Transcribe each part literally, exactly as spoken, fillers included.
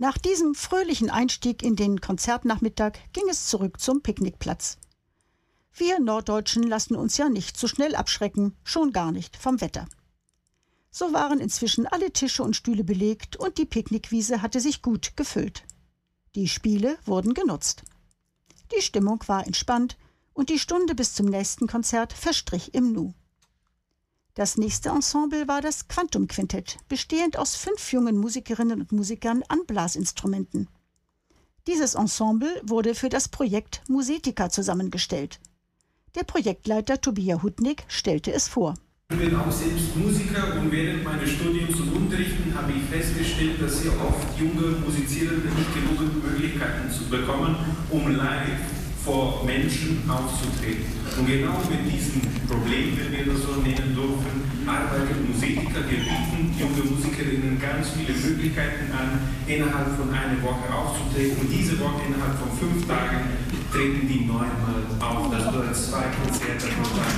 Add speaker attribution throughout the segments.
Speaker 1: Nach diesem fröhlichen Einstieg in den Konzertnachmittag ging es zurück zum Picknickplatz. Wir Norddeutschen lassen uns ja nicht so schnell abschrecken, schon gar nicht vom Wetter. So waren inzwischen alle Tische und Stühle belegt und die Picknickwiese hatte sich gut gefüllt. Die Spiele wurden genutzt. Die Stimmung war entspannt und die Stunde bis zum nächsten Konzert verstrich im Nu. Das nächste Ensemble war das Quantum-Quintett, bestehend aus fünf jungen Musikerinnen und Musikern an Blasinstrumenten. Dieses Ensemble wurde für das Projekt Musetica zusammengestellt. Der Projektleiter Tobias Hutnik stellte es vor.
Speaker 2: Ich bin auch selbst Musiker und während meines Studiums und Unterrichten habe ich festgestellt, dass sehr oft junge Musizierende nicht genug Möglichkeiten zu bekommen, um live vor Menschen aufzutreten. Und genau mit diesem Problem, wenn wir das so nennen dürfen, arbeitet Musetica. Wir bieten junge Musikerinnen ganz viele Möglichkeiten an, innerhalb von einer Woche aufzutreten. Und diese Woche innerhalb von fünf Tagen treten die neunmal auf. Das bedeutet zwei Konzerte pro Tag.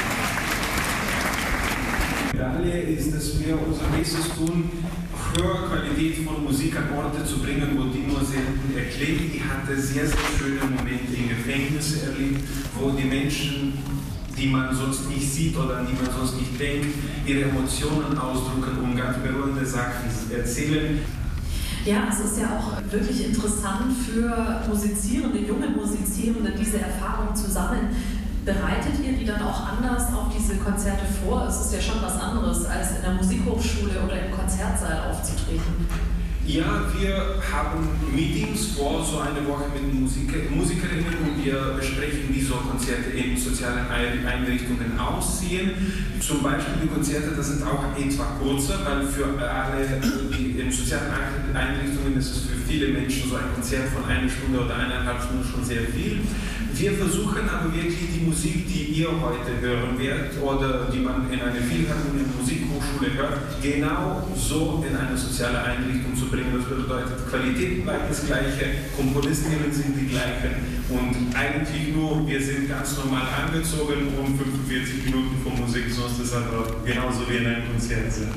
Speaker 2: Medaille ist, dass wir unser Bestes tun, höhere Qualität von Musik an Orte zu bringen, wo die nur selten erklingt. Ich hatte sehr, sehr schöne Momente in Gefängnissen erlebt, wo die Menschen, die man sonst nicht sieht oder an die man sonst nicht denkt, ihre Emotionen ausdrücken und ganz berührende Sachen erzählen.
Speaker 3: Ja, es ist ja auch wirklich interessant für Musizierende, junge Musizierende, diese Erfahrung zu sammeln. Bereitet ihr die dann auch anders auf diese Konzerte vor? Es ist ja schon was anderes, als in der Musikhochschule oder im Konzertsaal aufzutreten.
Speaker 2: Ja, wir haben Meetings vor so eine Woche mit Musiker, Musikerinnen und wir besprechen, wie so Konzerte in sozialen Einrichtungen aussehen. Zum Beispiel die Konzerte, das sind auch etwa kurze, weil für alle die in sozialen Einrichtungen ist es für viele Menschen so ein Konzert von einer Stunde oder eineinhalb Stunden schon sehr viel. Wir versuchen aber wirklich die Musik, die ihr heute hören werdet oder die man in einer Philharmonie und Musikhochschule hört, genau so in eine soziale Einrichtung zu bringen. Das bedeutet, Qualität bleibt das Gleiche, Komponistinnen sind die gleichen und eigentlich nur, wir sind ganz normal angezogen um fünfundvierzig Minuten von Musik, sonst ist es aber genauso wie in einem Konzert sind.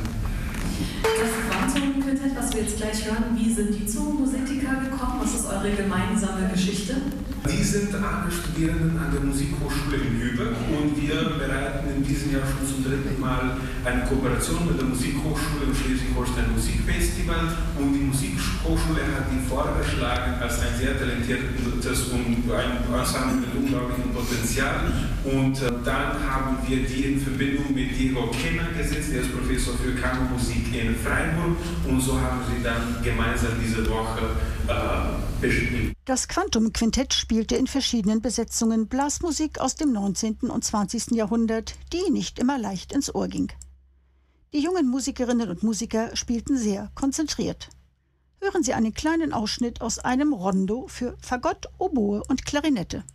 Speaker 3: Das Quantum-Quintett, was wir jetzt gleich hören, wie sind die zu Musetica gekommen? Was ist eure gemeinsame Geschichte?
Speaker 2: Die sind alle Studierenden an der Musikhochschule in Lübeck und wir bereiten in diesem Jahr schon zum dritten Mal eine Kooperation mit der Musikhochschule im Schleswig-Holstein Musikfestival und die Musikhochschule hat die vorgeschlagen als ein sehr talentiertes und ein Ensemble mit unglaublichem Potenzial und äh, dann haben wir die in Verbindung mit Diego Kenner gesetzt, der ist Professor für Kammermusik in Freiburg und so haben sie dann gemeinsam diese Woche äh, bespielt.
Speaker 1: Das Quantum-Quintett spielte in verschiedenen Besetzungen Blasmusik aus dem neunzehnten und zwanzigsten Jahrhundert, die nicht immer leicht ins Ohr ging. Die jungen Musikerinnen und Musiker spielten sehr konzentriert. Hören Sie einen kleinen Ausschnitt aus einem Rondo für Fagott, Oboe und Klarinette.